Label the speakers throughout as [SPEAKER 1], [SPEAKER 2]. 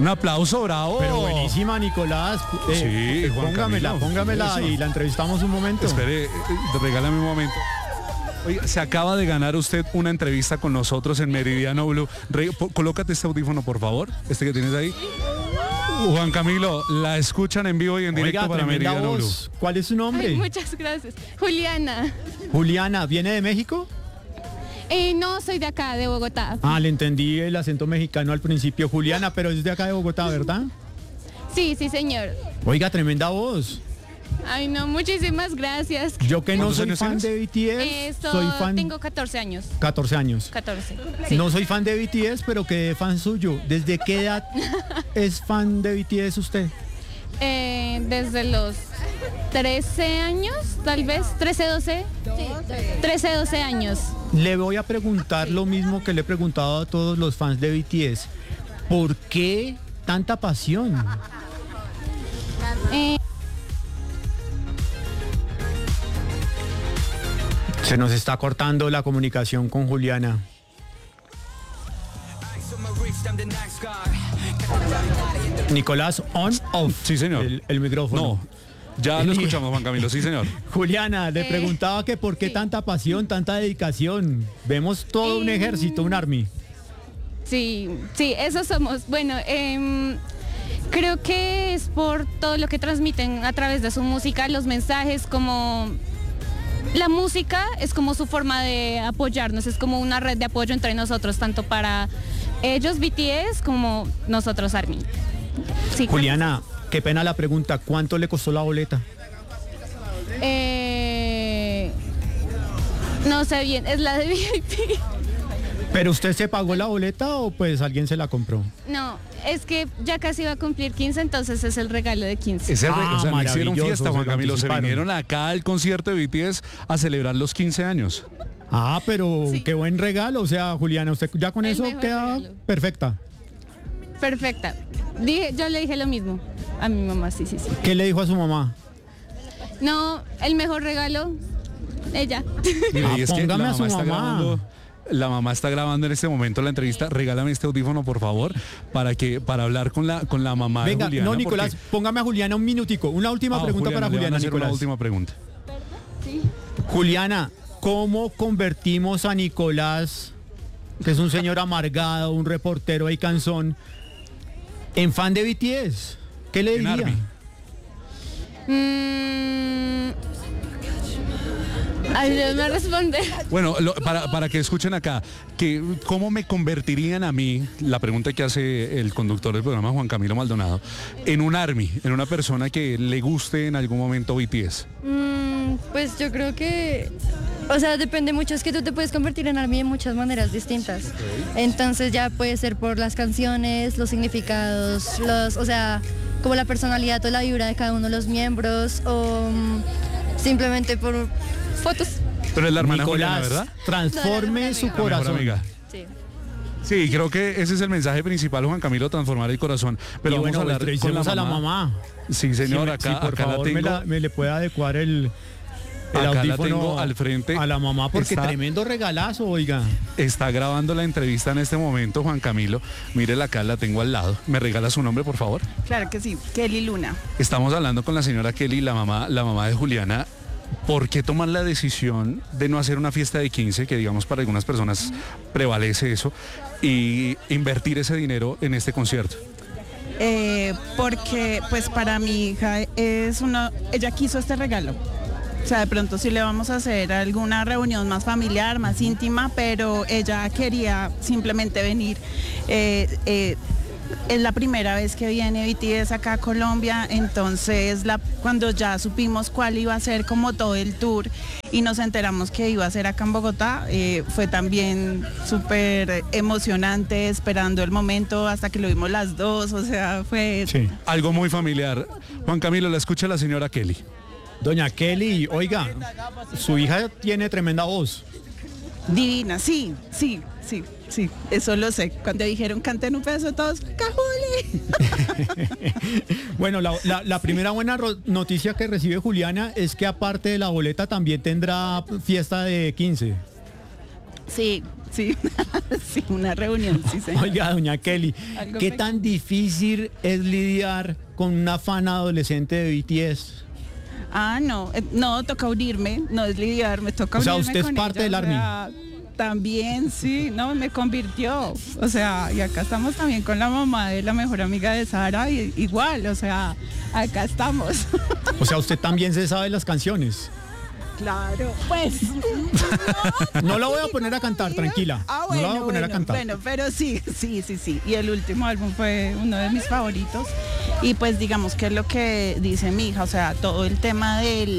[SPEAKER 1] Un aplauso, bravo.
[SPEAKER 2] Pero buenísima, Nicolás.
[SPEAKER 1] Sí, Juan
[SPEAKER 2] póngamela,
[SPEAKER 1] Camilo,
[SPEAKER 2] póngamela
[SPEAKER 1] eso.
[SPEAKER 2] y la entrevistamos un momento.
[SPEAKER 1] Espere, regálame un momento. Oiga, se acaba de ganar usted una entrevista con nosotros en Meridiano Blue. Colócate este audífono, por favor, este que tienes ahí. Juan Camilo, la escuchan en vivo y en directo.
[SPEAKER 2] Oiga,
[SPEAKER 1] para
[SPEAKER 2] tremenda
[SPEAKER 1] Meridiano Blue.
[SPEAKER 2] voz. ¿Cuál es su nombre?
[SPEAKER 3] Ay, muchas gracias. Juliana.
[SPEAKER 2] Juliana, ¿viene de México?
[SPEAKER 3] No, soy de acá, de Bogotá.
[SPEAKER 2] Ah, le entendí el acento mexicano al principio. Juliana, pero es de acá de Bogotá, ¿verdad?
[SPEAKER 3] Sí, sí, señor.
[SPEAKER 2] Oiga, tremenda voz.
[SPEAKER 3] Ay, no, muchísimas gracias.
[SPEAKER 2] Yo que no
[SPEAKER 1] ¿Cuántos
[SPEAKER 2] soy
[SPEAKER 1] años
[SPEAKER 2] fan
[SPEAKER 1] tienes?
[SPEAKER 2] de BTS, soy fan...
[SPEAKER 3] Tengo 14 años.
[SPEAKER 2] 14 años.
[SPEAKER 3] 14. Sí.
[SPEAKER 2] No soy fan de BTS, pero quedé fan suyo. ¿Desde qué edad es fan de BTS usted?
[SPEAKER 3] Desde los 13 años, tal vez. 13, 12. Sí, 13, 12 años.
[SPEAKER 2] Le voy a preguntar lo mismo que le he preguntado a todos los fans de BTS. ¿Por qué tanta pasión?
[SPEAKER 3] Eh,
[SPEAKER 2] Se nos está cortando la comunicación con Juliana. Nicolás, on, off.
[SPEAKER 1] Sí, señor.
[SPEAKER 2] El micrófono.
[SPEAKER 1] No, ya lo escuchamos, Juan Camilo, sí, señor.
[SPEAKER 2] Juliana, le preguntaba que por qué
[SPEAKER 3] sí.
[SPEAKER 2] tanta pasión, tanta dedicación. Vemos todo un ejército, un army.
[SPEAKER 3] sí, sí, eso somos. Bueno, creo que es por todo lo que transmiten a través de su música, los mensajes, como... La música es como su forma de apoyarnos, es como una red de apoyo entre nosotros, tanto para ellos, BTS, como nosotros, ARMY. Sí,
[SPEAKER 2] Juliana, qué pena la pregunta, ¿cuánto le costó la boleta?
[SPEAKER 3] no sé bien, es la de VIP.
[SPEAKER 2] ¿Pero usted se pagó la boleta o pues alguien se la compró?
[SPEAKER 3] No, es que ya casi va a cumplir 15, entonces es el regalo de 15.
[SPEAKER 1] O sea, no hicieron
[SPEAKER 2] maravilloso,
[SPEAKER 1] fiesta,
[SPEAKER 2] se
[SPEAKER 1] Juan
[SPEAKER 2] lo
[SPEAKER 1] Camilo. Se
[SPEAKER 2] anticiparon.
[SPEAKER 1] vinieron acá al concierto de BTS a celebrar los 15 años.
[SPEAKER 2] Ah, pero
[SPEAKER 3] Sí.
[SPEAKER 2] qué buen regalo, o sea, Juliana, usted ya con
[SPEAKER 3] El
[SPEAKER 2] eso
[SPEAKER 3] mejor
[SPEAKER 2] queda
[SPEAKER 3] regalo.
[SPEAKER 2] perfecta.
[SPEAKER 3] Perfecta. Yo le dije lo mismo a mi mamá, sí, sí, sí.
[SPEAKER 2] ¿Qué le dijo a su mamá?
[SPEAKER 3] No, el mejor regalo, ella.
[SPEAKER 1] Mire,
[SPEAKER 2] Ah,
[SPEAKER 1] y es que
[SPEAKER 2] póngame a su
[SPEAKER 1] está
[SPEAKER 2] mamá.
[SPEAKER 1] grabando. La mamá está grabando en este momento la entrevista. Regálame este audífono, por favor, para hablar con la mamá
[SPEAKER 2] Venga,
[SPEAKER 1] de Juliana.
[SPEAKER 2] no, Nicolás, póngame a Juliana un minutico. Una última pregunta para
[SPEAKER 1] le van a
[SPEAKER 2] Juliana,
[SPEAKER 1] hacer
[SPEAKER 2] Nicolás.
[SPEAKER 1] una última pregunta.
[SPEAKER 2] Juliana, ¿cómo convertimos a Nicolás, que es un señor amargado, un reportero ahí cansón, en fan de BTS? ¿Qué le
[SPEAKER 1] En
[SPEAKER 2] diría?
[SPEAKER 1] ARMY.
[SPEAKER 3] Ayúdame a responder.
[SPEAKER 1] Bueno, para que escuchen acá, que ¿cómo me convertirían a mí, la pregunta que hace el conductor del programa, Juan Camilo Maldonado, en un ARMY, en una persona que le guste en algún momento BTS?
[SPEAKER 4] Pues yo creo que, o sea, depende mucho, es que tú te puedes convertir en ARMY de muchas maneras distintas. Entonces ya puede ser por las canciones, los significados, o sea, como la personalidad o la vibra de cada uno de los miembros, o simplemente por fotos.
[SPEAKER 1] Pero es la hermana Juliana,
[SPEAKER 2] Nicolás,
[SPEAKER 1] ¿verdad?
[SPEAKER 2] transforme
[SPEAKER 4] No,
[SPEAKER 2] su
[SPEAKER 4] la mejor
[SPEAKER 1] La mejor
[SPEAKER 2] corazón.
[SPEAKER 1] amiga.
[SPEAKER 4] Sí.
[SPEAKER 1] Sí, creo que ese es el mensaje principal, Juan Camilo, transformar el corazón. Pero
[SPEAKER 2] Y
[SPEAKER 1] vamos
[SPEAKER 2] bueno,
[SPEAKER 1] a hablar con
[SPEAKER 2] entrevistemos a la mamá.
[SPEAKER 1] Sí, señor,
[SPEAKER 2] Sí,
[SPEAKER 1] acá,
[SPEAKER 2] por
[SPEAKER 1] acá
[SPEAKER 2] favor,
[SPEAKER 1] la tengo.
[SPEAKER 2] me le puede adecuar el
[SPEAKER 1] Acá la
[SPEAKER 2] audífono
[SPEAKER 1] tengo al frente.
[SPEAKER 2] a la mamá, porque
[SPEAKER 1] Está-
[SPEAKER 2] tremendo regalazo, oiga.
[SPEAKER 1] Está grabando la entrevista en este momento, Juan Camilo. Mírela acá, la tengo al lado. ¿Me regala su nombre, por favor?
[SPEAKER 5] Claro que sí, Kelly Luna.
[SPEAKER 1] Estamos hablando con la señora Kelly, la mamá de Juliana. ¿Por qué toman la decisión de no hacer una fiesta de 15, que digamos para algunas personas prevalece eso, y invertir ese dinero en este concierto?
[SPEAKER 5] Porque pues para mi hija ella quiso este regalo. O sea, de pronto sí le vamos a hacer alguna reunión más familiar, más íntima, pero ella quería simplemente venir. Es la primera vez que viene BTS acá a Colombia, entonces cuando ya supimos cuál iba a ser como todo el tour y nos enteramos que iba a ser acá en Bogotá, fue también súper emocionante, esperando el momento hasta que lo vimos las dos, o sea, fue...
[SPEAKER 2] Sí.
[SPEAKER 1] Algo muy familiar. Juan Camilo, la escucha la señora Kelly.
[SPEAKER 2] Doña Kelly, oiga, su hija tiene tremenda voz.
[SPEAKER 5] Divina, sí, eso lo sé. Cuando dijeron canten un pedazo todos, ¡Cajuli!
[SPEAKER 2] Bueno, la primera buena noticia que recibe Juliana es que aparte de la boleta también tendrá fiesta de 15.
[SPEAKER 5] Sí, Sí, sí, una reunión, sí, señor.
[SPEAKER 2] Oiga, doña Kelly,
[SPEAKER 5] Algo
[SPEAKER 2] ¿qué
[SPEAKER 5] pequeño.
[SPEAKER 2] tan difícil es lidiar con una fan adolescente de BTS?
[SPEAKER 5] No, no, toca unirme, no es lidiar, me toca
[SPEAKER 2] O sea,
[SPEAKER 5] unirme
[SPEAKER 2] usted es
[SPEAKER 5] con
[SPEAKER 2] parte
[SPEAKER 5] ella,
[SPEAKER 2] del
[SPEAKER 5] o sea, también, sí, no, me convirtió, o sea, y acá estamos también con la mamá de la mejor amiga de Sara, y, igual, o sea, acá estamos.
[SPEAKER 2] O sea, usted también se sabe las canciones.
[SPEAKER 5] Claro, pues.
[SPEAKER 2] No la voy a poner a cantar, tranquila.
[SPEAKER 5] Bueno,
[SPEAKER 2] no la voy a poner a cantar.
[SPEAKER 5] Bueno, pero sí. Y el último álbum fue uno de mis favoritos. Y pues digamos que es lo que dice mi hija, o sea, todo el tema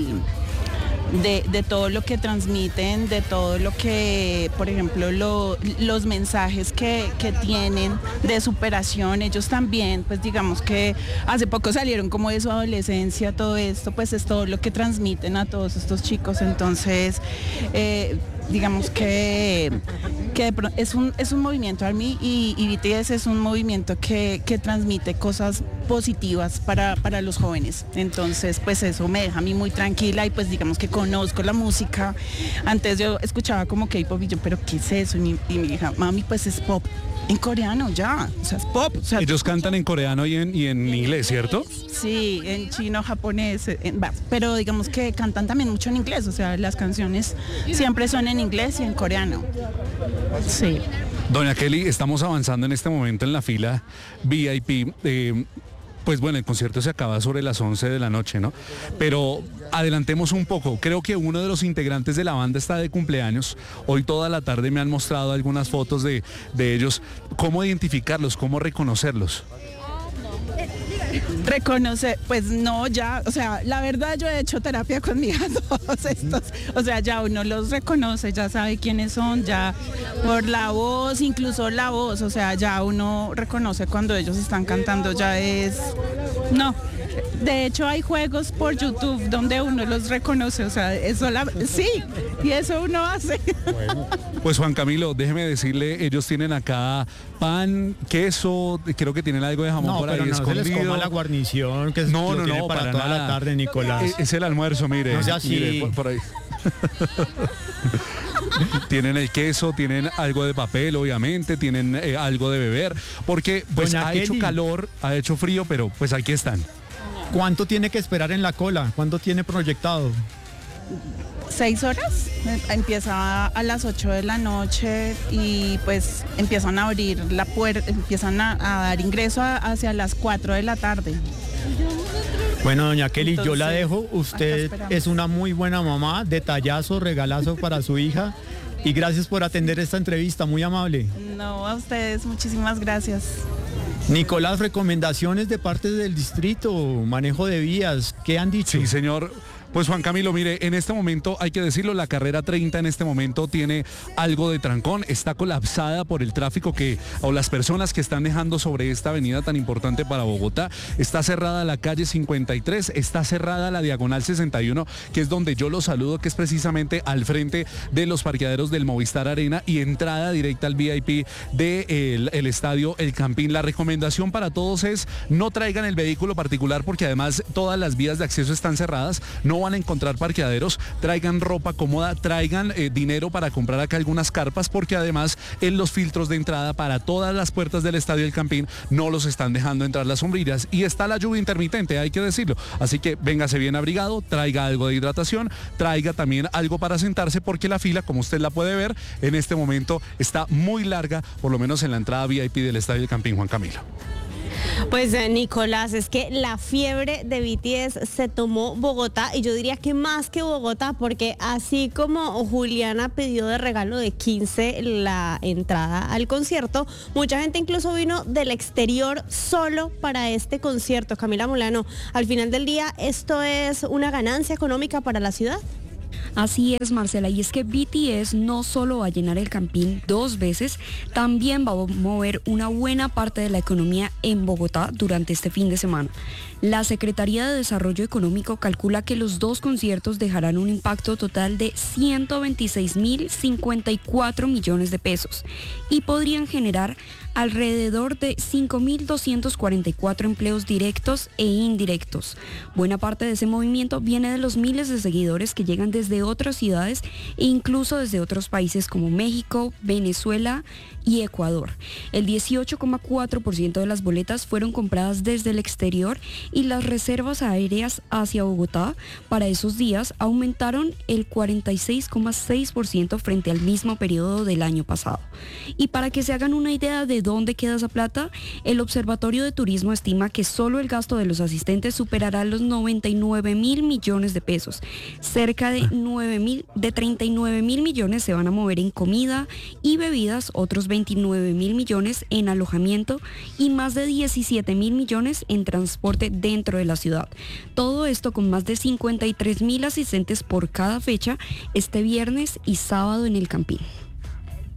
[SPEAKER 5] de todo lo que transmiten, de todo lo que, por ejemplo, los mensajes que tienen de superación, ellos también, pues digamos que hace poco salieron como de su adolescencia, todo esto, pues es todo lo que transmiten a todos estos chicos, entonces digamos que es un movimiento ARMY y BTS es un movimiento que transmite cosas positivas para los jóvenes. Entonces, pues eso me deja a mí muy tranquila y pues digamos que conozco la música. Antes yo escuchaba como K-pop y yo, pero ¿qué es eso? Y mi hija, mami, pues es pop. En coreano ya, o sea, es pop. O sea,
[SPEAKER 1] Ellos cantan en coreano y en inglés, ¿cierto?
[SPEAKER 5] sí, en chino, japonés, pero digamos que cantan también mucho en inglés, o sea, las canciones siempre son en inglés y en coreano. Sí.
[SPEAKER 1] Doña Kelly, estamos avanzando en este momento en la fila VIP. Pues bueno, el concierto se acaba sobre las 11 de la noche, ¿no? Pero adelantemos un poco. Creo que uno de los integrantes de la banda está de cumpleaños. Hoy toda la tarde me han mostrado algunas fotos de ellos. ¿Cómo identificarlos? ¿Cómo reconocerlos?
[SPEAKER 5] Reconocer, pues no, ya, o sea, la verdad yo he hecho terapia con mi hija todos estos, o sea, ya uno los reconoce, ya sabe quiénes son, ya por la voz, incluso la voz, o sea, ya uno reconoce cuando ellos están cantando, ya es, no. De hecho hay juegos por YouTube donde uno los reconoce, o sea, eso sí, y eso uno hace.
[SPEAKER 1] Pues Juan Camilo, déjeme decirle, ellos tienen acá pan, queso, creo que tienen algo de jamón
[SPEAKER 2] No,
[SPEAKER 1] por ahí
[SPEAKER 2] pero no se les
[SPEAKER 1] escondido.
[SPEAKER 2] coma la guarnición que
[SPEAKER 1] No,
[SPEAKER 2] lo tiene para toda
[SPEAKER 1] nada.
[SPEAKER 2] la tarde, Nicolás.
[SPEAKER 1] Es el almuerzo, mire.
[SPEAKER 2] No sea así.
[SPEAKER 1] Mire, por ahí. Tienen el queso, tienen algo de papel, obviamente, tienen algo de beber, porque pues
[SPEAKER 2] Doña
[SPEAKER 1] ha hecho
[SPEAKER 2] Kelly.
[SPEAKER 1] calor, ha hecho frío, pero pues aquí están.
[SPEAKER 2] ¿Cuánto tiene que esperar en la cola? ¿Cuánto tiene proyectado?
[SPEAKER 5] 6 horas, empieza a las 8 de la noche y pues empiezan a abrir la puerta, empiezan a dar ingreso hacia las 4 de la tarde.
[SPEAKER 2] Bueno, doña Kelly, yo la
[SPEAKER 5] Entonces,
[SPEAKER 2] dejo.
[SPEAKER 5] acá
[SPEAKER 2] Usted
[SPEAKER 5] esperamos.
[SPEAKER 2] es una muy buena mamá, detallazo, regalazo para su hija. Y gracias por atender esta entrevista, muy amable.
[SPEAKER 5] No, a ustedes, muchísimas gracias.
[SPEAKER 2] Nicolás, recomendaciones de parte del distrito, manejo de vías, ¿qué han dicho?
[SPEAKER 1] Sí, señor. Pues Juan Camilo, mire, en este momento hay que decirlo, la carrera 30 en este momento tiene algo de trancón, está colapsada por el tráfico o las personas que están dejando sobre esta avenida tan importante para Bogotá. Está cerrada la calle 53, está cerrada la diagonal 61, que es donde yo los saludo, que es precisamente al frente de los parqueaderos del Movistar Arena y entrada directa al VIP del estadio El Campín. La recomendación para todos es no traigan el vehículo particular porque además todas las vías de acceso están cerradas, no van a encontrar parqueaderos, traigan ropa cómoda, traigan dinero para comprar acá algunas carpas porque además en los filtros de entrada para todas las puertas del estadio El Campín no los están dejando entrar las sombrillas y está la lluvia intermitente, hay que decirlo, así que véngase bien abrigado, traiga algo de hidratación, traiga también algo para sentarse porque la fila, como usted la puede ver, en este momento está muy larga, por lo menos en la entrada VIP del estadio El Campín, Juan Camilo.
[SPEAKER 6] Pues Nicolás, es que la fiebre de BTS se tomó Bogotá y yo diría que más que Bogotá porque así como Juliana pidió de regalo de 15 la entrada al concierto, mucha gente incluso vino del exterior solo para este concierto. Camila Molano, al final del día, ¿esto es una ganancia económica para la ciudad?
[SPEAKER 7] Así es, Marcela, y es que BTS no solo va a llenar el Campín 2 veces, también va a mover una buena parte de la economía en Bogotá durante este fin de semana. La Secretaría de Desarrollo Económico calcula que los 2 conciertos dejarán un impacto total de 126.054 millones de pesos y podrían generar alrededor de 5.244 empleos directos e indirectos. Buena parte de ese movimiento viene de los miles de seguidores que llegan desde desde otras ciudades e incluso desde otros países como México, Venezuela y Ecuador. El 18,4% de las boletas fueron compradas desde el exterior y las reservas aéreas hacia Bogotá para esos días aumentaron el 46,6% frente al mismo periodo del año pasado. Y para que se hagan una idea de dónde queda esa plata, el Observatorio de Turismo estima que solo el gasto de los asistentes superará los 99.000 millones de pesos. Cerca de 39.000 millones se van a mover en comida y bebidas, otros 29.000 millones en alojamiento y más de 17.000 millones en transporte dentro de la ciudad. Todo esto con más de 53.000 asistentes por cada fecha este viernes y sábado en el Campín.